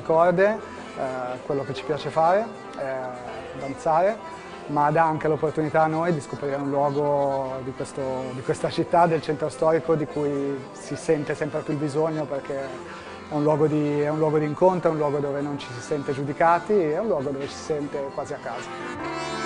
corde, quello che ci piace fare, danzare, ma dà anche l'opportunità a noi di scoprire un luogo di questa città, del centro storico, di cui si sente sempre più il bisogno, perché è un luogo di incontro, è un luogo dove non ci si sente giudicati, è un luogo dove ci si sente quasi a casa.